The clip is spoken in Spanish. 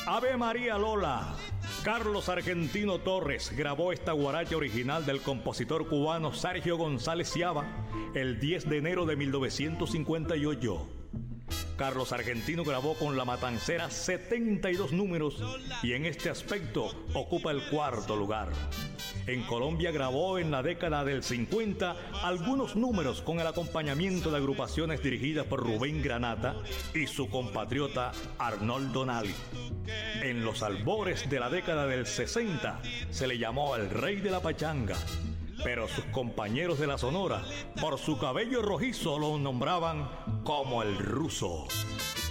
Ave María Lola. Carlos Argentino Torres grabó esta guaracha original del compositor cubano Sergio González Ciaba el 10 de enero de 1958. Carlos Argentino grabó con La Matancera 72 números y en este aspecto ocupa el cuarto lugar. En Colombia grabó en la década del 50 algunos números con el acompañamiento de agrupaciones dirigidas por Rubén Granata y su compatriota Arnoldo Nali. En los albores de la década del 60 se le llamó el Rey de la Pachanga, pero sus compañeros de la Sonora, por su cabello rojizo, lo nombraban como el Ruso.